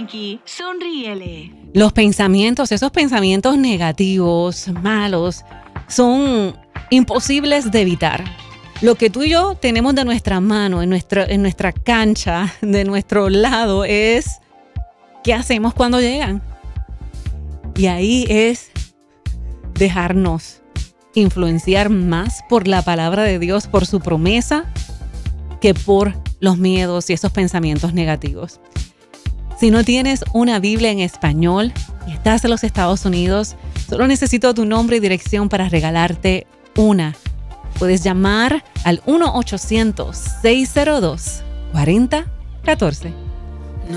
Pinky, sonríele. Los pensamientos, esos pensamientos negativos, malos, son imposibles de evitar. Lo que tú y yo tenemos de nuestra mano, en nuestra cancha, de nuestro lado, es ¿qué hacemos cuando llegan? Y ahí es dejarnos influenciar más por la palabra de Dios, por su promesa, que por los miedos y esos pensamientos negativos. Si no tienes una Biblia en español y estás en los Estados Unidos, solo necesito tu nombre y dirección para regalarte una. Puedes llamar al 1-800-602-4014.